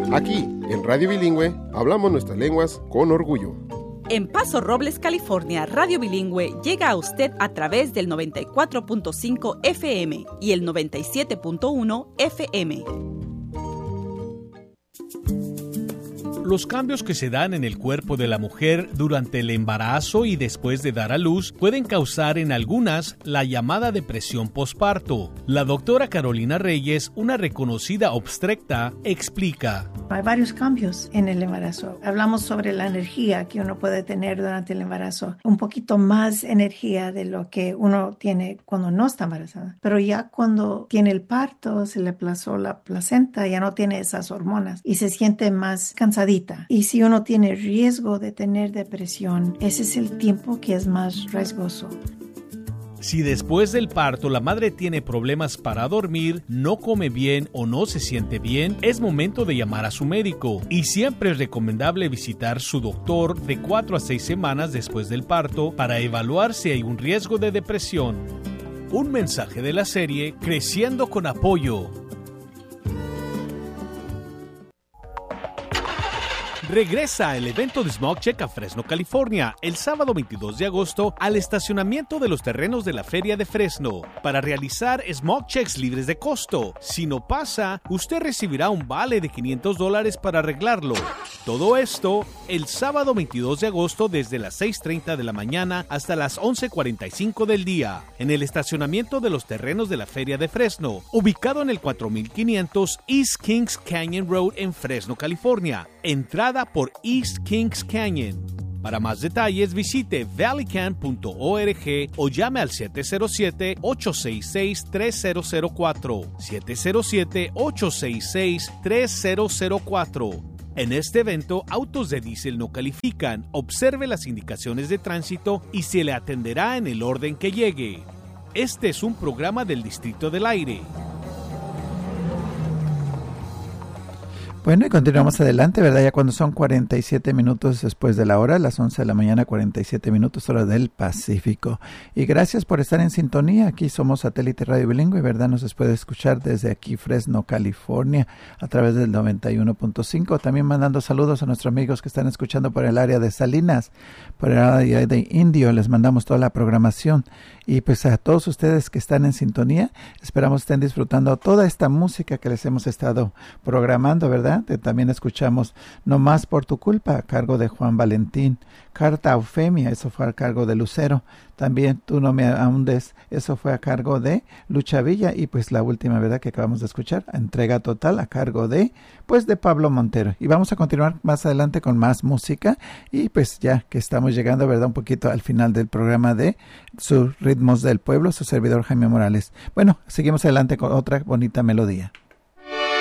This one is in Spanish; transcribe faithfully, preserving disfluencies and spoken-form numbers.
Aquí, en Radio Bilingüe, hablamos nuestras lenguas con orgullo. En Paso Robles, California, Radio Bilingüe llega a usted a través del noventa y cuatro punto cinco F M y el noventa y siete punto uno F M. Los cambios que se dan en el cuerpo de la mujer durante el embarazo y después de dar a luz pueden causar en algunas la llamada depresión posparto. La doctora Carolina Reyes, una reconocida obstetra, explica. Hay varios cambios en el embarazo. Hablamos sobre la energía que uno puede tener durante el embarazo. Un poquito más energía de lo que uno tiene cuando no está embarazada. Pero ya cuando tiene el parto, se le aplazó la placenta, ya no tiene esas hormonas y se siente más cansadita. Y si uno tiene riesgo de tener depresión, ese es el tiempo que es más riesgoso. Si después del parto la madre tiene problemas para dormir, no come bien o no se siente bien, es momento de llamar a su médico. Y siempre es recomendable visitar su doctor de cuatro a seis semanas después del parto para evaluar si hay un riesgo de depresión. Un mensaje de la serie Creciendo con Apoyo. Regresa el evento de Smog Check a Fresno, California, el sábado veintidós de agosto al estacionamiento de los terrenos de la Feria de Fresno para realizar Smog Checks libres de costo. Si no pasa, usted recibirá un vale de quinientos dólares para arreglarlo. Todo esto el sábado veintidós de agosto desde las seis treinta de la mañana hasta las once cuarenta y cinco del día en el estacionamiento de los terrenos de la Feria de Fresno, ubicado en el cuatro mil quinientos East Kings Canyon Road en Fresno, California. Entrada por East Kings Canyon. Para más detalles visite valley can punto org o llame al siete cero siete, ocho seis seis, tres cero cero cuatro, siete cero siete, ocho seis seis, tres cero cero cuatro. En este evento, autos de diésel no califican. Observe las indicaciones de tránsito y se le atenderá en el orden que llegue. Este es un programa del Distrito del Aire. Bueno, y continuamos adelante, ¿verdad? Ya cuando son cuarenta y siete minutos después de la hora, las once de la mañana, cuarenta y siete minutos, hora del Pacífico. Y gracias por estar en sintonía. Aquí somos Satélite Radio Bilingüe, ¿verdad? Nos puede escuchar desde aquí, Fresno, California, a través del noventa y uno punto cinco. También mandando saludos a nuestros amigos que están escuchando por el área de Salinas, por el área de Indio. Les mandamos toda la programación. Y pues a todos ustedes que están en sintonía, esperamos estén disfrutando toda esta música que les hemos estado programando, ¿verdad? También escuchamos No Más Por Tu Culpa, a cargo de Juan Valentín. Carta a Eufemia, eso fue a cargo de Lucero. También Tú No Me Ahundes, eso fue a cargo de Lucha Villa. Y pues la última, ¿verdad?, que acabamos de escuchar, Entrega Total, a cargo de, pues de Pablo Montero. Y vamos a continuar más adelante con más música. Y pues ya que estamos llegando, ¿verdad?, un poquito al final del programa de sus Ritmos del Pueblo, su servidor Jaime Morales. Bueno, seguimos adelante con otra bonita melodía.